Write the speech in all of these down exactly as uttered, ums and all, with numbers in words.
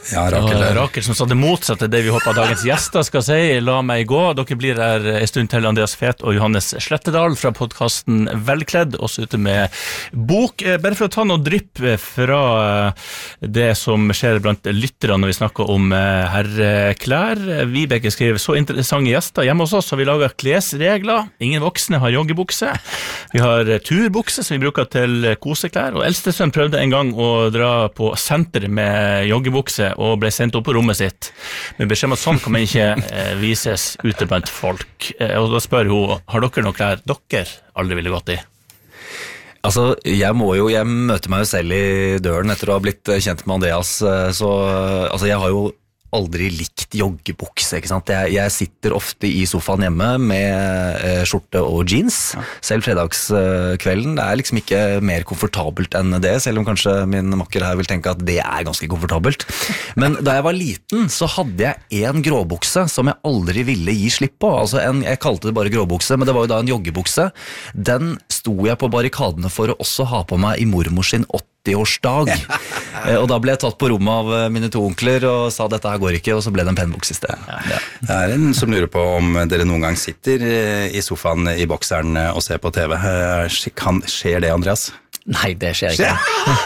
Ja, Rakel, og Rakel som sa det motsatte det vi håper dagens gjester skal si. La meg gå. Dere blir her en stund til, Andreas Fet og Johannes Slettedal fra podcasten Velkledd, også ute med bok. Bare for å ta noe drypp fra det som skjer blant lytterne når vi snakker om herreklær. Vibeke skriver, så interessante gjester hjemme hos oss har vi laget klesregler. Ingen voksne har joggebukse. Vi har turbukse som vi bruker til koseklær, og eldstesønn prøvde en gang å dra på senter med joggebukse og ble sendt opp på rommet sitt. Men beskjed om at sånn kan man ikke eh, vises ute blant folk. Eh, og da spør hun, har dere noe klær dere aldri ville gått i? Altså, jeg må jo, jeg møter meg jo selv i døren etter å ha blitt kjent med Andreas, så altså, jeg har jo aldri likt joggebukse, ikke sant? Jeg, jeg sitter ofte i sofaen hjemme med eh, skjorte og jeans, ja. Selv fredagskvelden. Det er liksom ikke mer komfortabelt enn det, selv om kanskje min makker her vil tenke at det er ganske komfortabelt. Men da jeg var liten, så hadde jeg en gråbukse som jeg aldri ville gi slipp på. Altså en, jeg kalte det bare gråbukse, men det var jo da en joggebukse. Den sto jeg på barrikadene for å også ha på meg i mormors sin åtti-årsdag. Og da ble jeg tatt på rommet av mine to onkler og sa dette her går ikke, og så ble det en pennbuks i sted. Ja. Det er en som lurer på om dere noen gang sitter i sofaen i bokseren og ser på T V. Kan, skjer det, Andreas? Nei, det skjer ikke.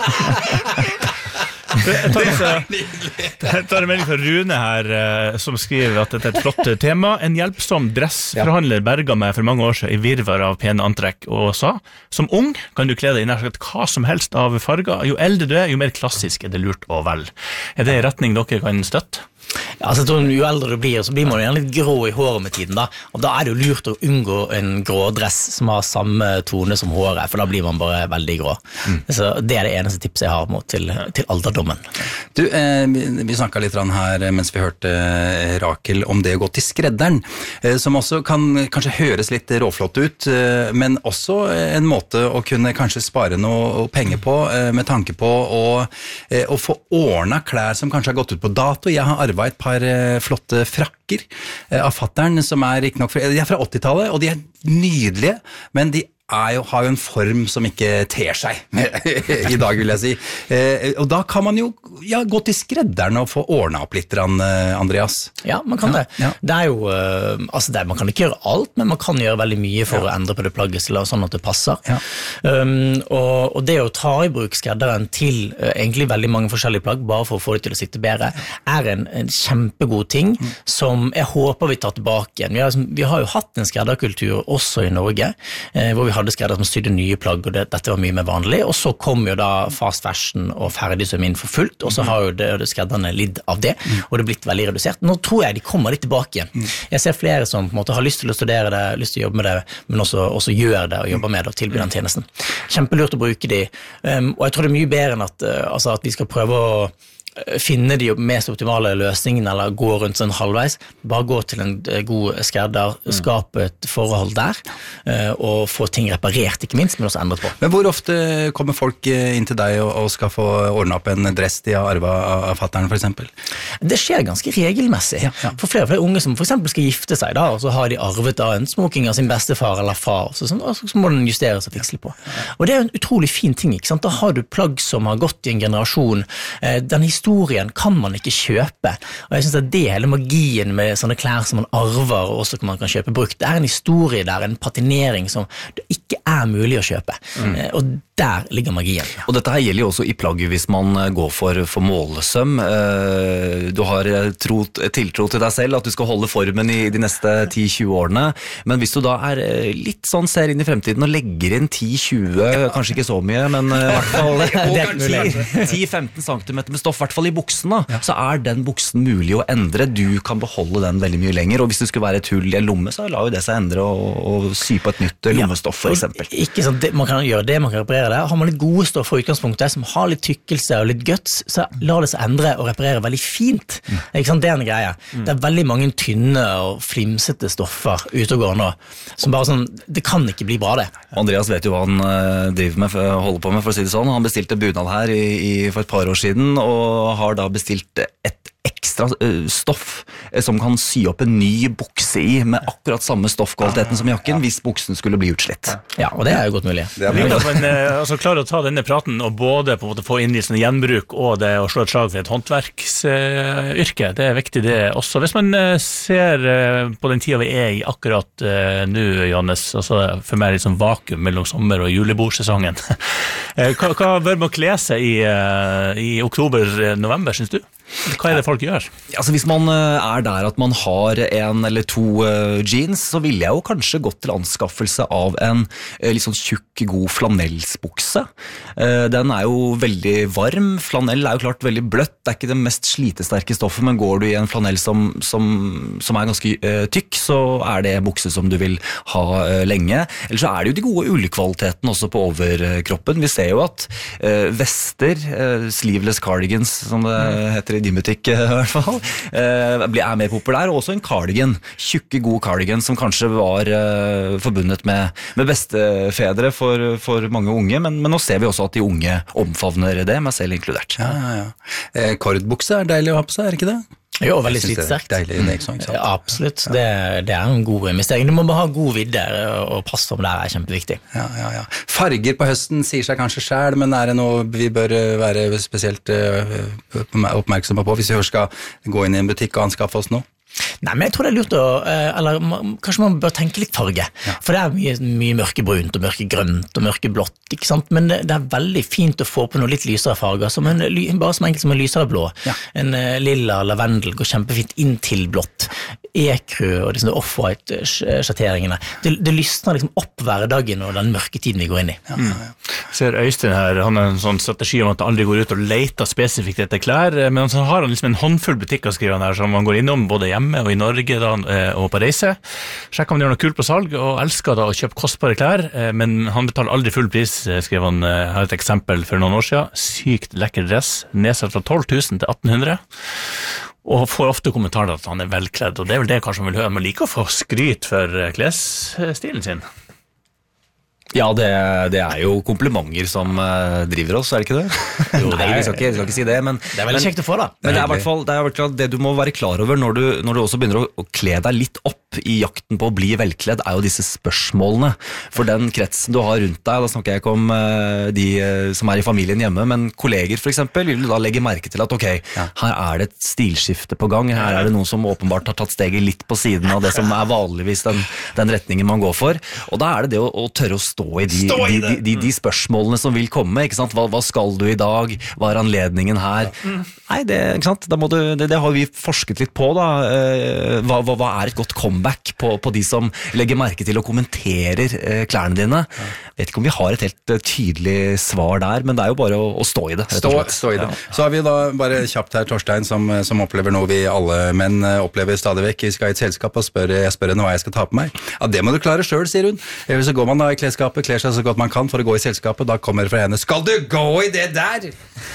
Jeg tar, jeg tar en melding fra Rune her som skriver at dette er et flott tema. En hjelpsom dressforhandler berga meg for mange år siden i virvar av pene antrekk og sa, som ung kan du kle deg i nær sagt hva som helst av farger. Jo eldre du er, jo mer klassisk er det lurt å velge. Er det en retning dere kan støtte? Ja, altså, jo eldre du blir, så blir man jo gjerne litt grå i håret med tiden da, og da er det jo lurt å unngå en grå dress som har samme tone som håret, for da blir man bare veldig grå. Mm. Så det er det eneste tipset jeg har mot til, til alderdommen. Du, eh, vi snakket litt her mens vi hørte eh, Rakel om det å gå til skredderen, eh, som også kan kanskje høres litt råflott ut, eh, men også en måte å kunne kanskje spare noe penger på, eh, med tanke på å, eh, å få ordnet klær som kanskje har gått ut på dato. Jeg har arvet et par eh, flotte frakker eh, av fatteren som er ikke nok, de er fra åttitallet, og de er nydelige, men de er jo, har jo en form som ikke ter seg i dag, vil jeg si. Eh, og da kan man jo ja, gå til skredderen og få ordnet opp litt, Andreas. Ja, man kan ja, det. Ja. Det er jo, uh, altså det, man kan ikke gjøre alt, men man kan gjøre veldig mye for ja. Å endre på det plagget, sånn at det passer. Ja. Um, og, og det å ta i bruk skredderen til uh, egentlig veldig mange forskjellige plagg, bare for å få det til å sitte bedre, er en, en kjempegod ting, mm. som jeg håper vi tar tilbake igjen. Vi har, vi har jo hatt en skredderkultur også i Norge, uh, hvor vi hadde skredder som sydde nye plagg, og det, dette var mye mer vanlig, og så kom jo da fast fashion og ferdig som inn for fullt, og så har jo det, det skredderne lidd av det, og det er blitt veldig redusert. Nå tror jeg de kommer litt tilbake igjen. Jeg ser flere som på en måte har lyst til å studere det, lyst til å jobbe med det, men også, også gjør det og jobber med det og tilbyr den tjenesten. Kjempelurt å bruke de, um, og jeg tror det er mye bedre enn at, uh, altså at vi skal prøve å finne de mest optimale løsningene eller gå rundt sånn halvveis, bare gå til en god skredder, skape et forhold der og få ting reparert, ikke minst, men også endret på. Men hvor ofte kommer folk inn til deg og skal få ordnet opp en dress de har arvet av fatteren, for eksempel? Det skjer ganske regelmessig. Ja, ja. For flere og flere unge som for eksempel skal gifte seg da, og så har de arvet da en smoking av sin bestefar eller far, så, så, så må den justeres og fiksle på. Og det er en utrolig fin ting, ikke sant? Da har du plagg som har gått i en generasjon, den historien kan man ikke kjøpe, og jeg synes at det er hele magien med sånne klær som man arver og også man kan kjøpe brukt. Det er en historie der, en patinering som det ikke er mulig å kjøpe, mm. og der ligger magien. Og dette her gjelder jo også i plagget hvis man går for, for målesøm. Du har tro, tiltro til deg selv at du skal holde formen i de neste ti til tjue årene, men hvis du da er litt sånn ser inn i fremtiden og legger inn ti til tjue, kanskje ikke så mye, men i hvert fall ti til femten centimeter med stoff, i hvert fall i buksen da, ja. Så er den buksen mulig å endre. Du kan beholde den veldig mye lenger, og hvis det skulle være et hull i en lomme, så lar jo det seg endre og, og sy på et nytt lommestoff, for eksempel. Ja, ikke sant, det, man kan gjøre det, man kan reparere det. Har man litt gode stoffer i utgangspunktet, som har litt tykkelse og litt guts, så lar det seg endre og reparere veldig fint. Mm. Ikke sant, det er en greie. Mm. Det er veldig mange tynne og flimsete stoffer ute og går nå, som bare sånn, det kan ikke bli bra det. Andreas vet jo hva han uh, driver med, holder på med, for å si det sånn. Han bestilte bunad her i, i, for et par år siden, og har da bestilt et X ekstra uh, stoff uh, som kan sy opp en ny bukse i med akkurat samme stoffkvaliteten som jakken hvis buksen skulle bli utslitt. Ja, og det er jo godt mulig. Det er mulig at man uh, altså, klarer å ta denne praten og både på en måte få inn i sånn gjenbruk og det å slå et slag for et håndverksyrke. Uh, det er viktig det også. Hvis man uh, ser uh, på den tida vi er i akkurat uh, nå, Johannes, altså for meg litt sånn vakuum mellom sommer- og julebordsesongen. hva, hva bør man kle seg i, uh, i oktober-november, synes du? Hva er det folk gjør? Altså Hvis man er der at man har en eller to jeans, så ville jeg jo kanskje gått til anskaffelse av en litt sånn tjukk, god flanellsbukse. Den er jo veldig varm. Flanell er jo klart veldig bløtt. Det er ikke det mest slitesterke stoffet, men går du i en flanell som, som, som er ganske tykk, så er det bukse som du vil ha lenge. Eller så er det jo de gode ullkvaliteten også på overkroppen. Vi ser jo at vester, sleeveless cardigans, som det heter i din butikk i hvert fall, er mer populær, og også en cardigan, tjukke, gode cardigan, som kanskje var uh, forbundet med, med bestefedre for, for mange unge, men, men nå ser vi også at de unge omfavner det, meg selv inkludert. Ja, ja, ja. Eh, kordbukse er deilig å ha på seg, er ikke det? Jo, veldig slitsterkt. Deilig, det ikke sant? Ja, absolutt. Det, det er en god investering. Du må bare ha god vidde, og passe om det er kjempeviktig. Ja, ja, ja. Farger på høsten sier seg kanskje selv, men er det noe vi bør være spesielt oppmerksomme på hvis vi skal gå inn i en butikk og anskaffe oss noe? Nei, men jeg tror det er lurt å, eller kanskje man bør tenke litt farge, ja. For det er mye, mye mørkebrunt og mørkegrønt og mørkeblått, ikke sant? Men det, det er veldig fint å få på noe litt lysere farger, som en, bare som enkelt som en lysere blå. Ja. En uh, lilla lavendel går kjempefint inn til blått. Ekru og liksom de off-white-sjatteringene. Det, det lysner liksom opp hverdagen og den mørketiden vi går inn i. Ja, ja, ja. Ser Øystein her, han har en sånn strategi om at han aldri går ut og leter spesifikt etter klær, men så har han liksom en håndfull butikker, skriver han her, som han går innom både hjemme og i Norge da, og på reise. Sjekk om de har noe kult på salg, og elsker da å kjøpe kostbare klær, men han betaler aldri full pris, skrev han. Jeg har et eksempel for noen år siden. Sykt lekker dress, nedsatt fra tolv tusen til atten hundre. Og får ofte kommentarer at han er velkledd, og det er vel det kanskje han vil høre. Man liker å få skryt for klesstilen sin. Ja, det, det er jo komplimenter som uh, driver oss, er det ikke det? Jo, Nei, vi skal ikke, vi skal ikke si det, men det er veldig kjekt å få da. Men det er i hvert fall det, er hvert fall det du må være klar over når du, når du også begynner å, å kle deg litt opp i jakten på å bli velkledd, er jo disse spørsmålene. For den kretsen du har rundt deg, da snakker jeg ikke om uh, de uh, som er i familien hjemme, men kolleger for eksempel, vil du da legge merke til at ok, ja. Her er det et stilskifte på gang, her er det noen som åpenbart har tatt steget litt på siden av det som er vanligvis den, den retningen man går for, og da er det det å, å tørre å stå i de, stå i de, de, de, de spørsmålene som vil komme, ikke sant? Hva, hva skal du i dag? Hva er anledningen her? Nei, det, ikke sant? Da må du, det, det har vi forsket litt på da. Hva, hva, hva er et godt comeback på, på de som legger merke til og kommenterer klærne dine? Jeg vet ikke om vi har et helt tydelig svar der, men det er jo bare å, å stå i det. Stå, stå i det. Ja. Så har vi da bare kjapt her Torstein, som, som opplever noe vi alle menn opplever stadig vekk. Vi skal i et selskap og spør, jeg spør henne hva jeg skal ta på meg. Ja, det må du klare selv, sier hun. Eller så går man da i klesskapet, kler seg så godt man kan for å gå i selskapet, da kommer det fra henne, skal du gå i det der?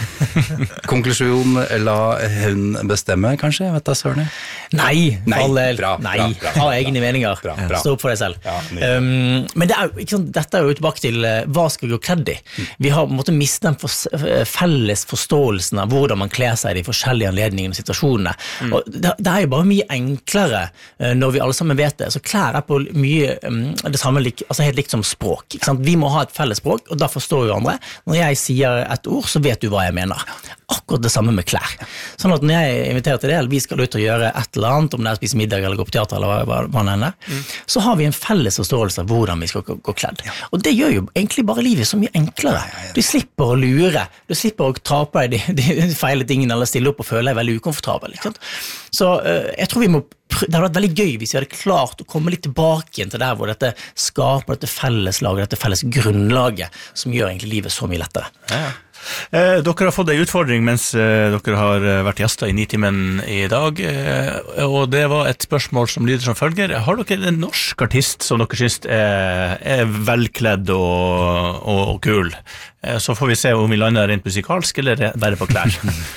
Konklusjon, la hun bestemme, kanskje? Jeg vet da, Sørne? Nei, nei, bra, nei. Bra, bra, ha egne meninger. Bra, bra. Stå opp for deg selv. Ja, um, men det er, ikke sant, dette er jo tilbake til uh, hva skal vi gå kledd i? Vi har på en måte mistet den for, felles forståelsen av hvordan man kler seg i de forskjellige anledningene og situasjonene. Mm. Og det, det er jo bare mye enklere uh, når vi alle sammen vet det. Så klær er på mye um, det samme, altså helt likt som språk. Ikke sant? Vi må ha et felles språk, og da forstår jo andre. Når jeg sier et ord, så vet du hva jeg mener. Akkurat det samme med klær. Sånn at når jeg inviterer til det, eller vi skal ut og gjøre et eller annet, om det er å spise middag eller gå på teater, eller hva, hva det er, mm. så har vi en felles forståelse av hvordan vi skal gå, gå kledd. Ja. Og det gjør jo egentlig bare livet så mye enklere. Ja, ja, ja. Du slipper å lure, du slipper å ta på deg de, de feile tingene, eller stille opp og føle deg veldig ukomfortabel. Ikke sant? Så uh, jeg tror vi må det hadde vært veldig gøy hvis vi hadde klart å komme litt tilbake igjen til der hvor dette skaper dette felleslaget, dette felles grunnlaget som gjør egentlig livet så mye lettere. Ja, ja. Eh, dere har fått en utfordring mens eh, dere har vært gjester i Nitimen i dag, eh, og det var et spørsmål som lyder som følger. Har dere en norsk artist som dere synes er, er velkledd og, og, og kul? Eh, så får vi se om vi lander rent musikalsk eller bare på klær.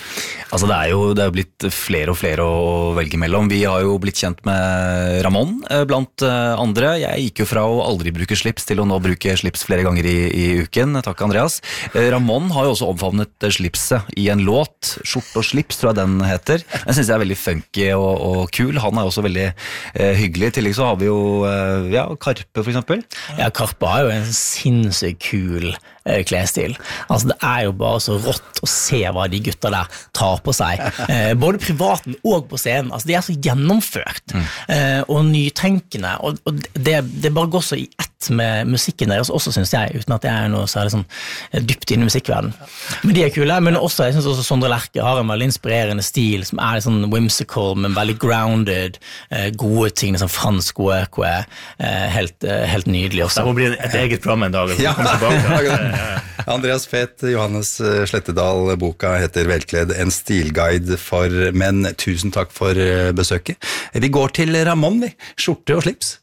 Altså det er jo det er jo blitt flere og flere å velge mellom. Vi har jo blitt kjent med Ramón blant andre. Jeg gikk jo fra å aldri bruke slips til å nå bruke slips flere ganger i, i uken. Takk, Andreas. Ramón har jo også omfavnet slipset i en låt. Skjort og slips, tror jeg den heter. Jeg synes jeg er veldig funky og, og kul. Han er også veldig eh, hyggelig. I tillegg så har vi jo eh, ja, Karpe for eksempel. Ja, Karpe har jo en sinnssykt kul eh, klesstil. Altså det er jo bare så rått å se hva de gutta der tar på seg, eh, både privaten og på scenen. Altså de er så gjennomført mm. eh, og nytenkende, og, og det, det bare går så i ett med musikken deres også, synes jeg, uten at jeg er noe særlig sånn dypt inn i musikkverden. Men de er kule, men også, jeg synes også Sondre Lerche har en veldig inspirerende stil, som er sånn whimsical, men veldig grounded, eh, gode ting, sånn fransk goeko er eh, helt, eh, helt nydelig også. Det må bli et eget program en dag. Ja. Andreas Feeth, Johannes Slettedal, boka heter Velkledd, en stilguide for menn. Tusen takk for besøket. Vi går til Ramón, vi. Skjorte og slips.